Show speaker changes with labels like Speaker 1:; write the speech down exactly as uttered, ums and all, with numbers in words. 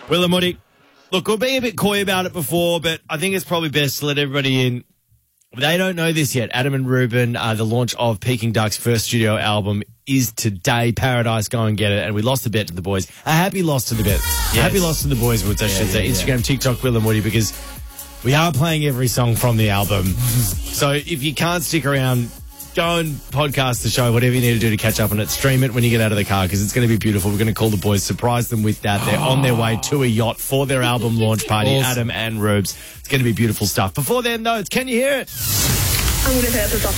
Speaker 1: Will and Woody. Look, we're being a bit coy about it before, but I think it's probably best to let everybody in. They don't know this yet. Adam and Ruben, uh, the launch of Peking Duck's first studio album is today. Paradise, go and get it. And we lost a bet to the boys. A happy loss to the bet. Yes. A happy loss to the boys, Woods, I should yeah, say. Yeah, Instagram, yeah. TikTok, Will and Woody, because we are playing every song from the album. So if you can't stick around, go and podcast the show, whatever you need to do to catch up on it. Stream it when you get out of the car because it's going to be beautiful. We're going to call the boys, surprise them with that. They're on their way to a yacht for their album launch party. Awesome. Adam and Rubes. It's going to be beautiful stuff. Before then, though, it's Can You Hear It?
Speaker 2: I'm going to hear this off.